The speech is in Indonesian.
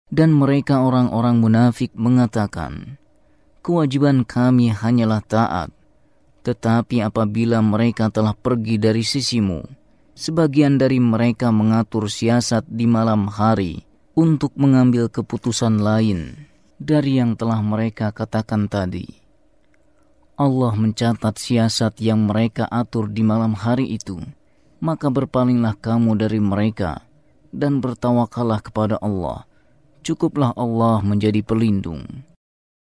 Dan mereka orang-orang munafik mengatakan, kewajiban kami hanyalah taat. Tetapi apabila mereka telah pergi dari sisimu, sebagian dari mereka mengatur siasat di malam hari untuk mengambil keputusan lain dari yang telah mereka katakan tadi. Allah mencatat siasat yang mereka atur di malam hari itu, maka berpalinglah kamu dari mereka dan bertawakallah kepada Allah. Cukuplah Allah menjadi pelindung.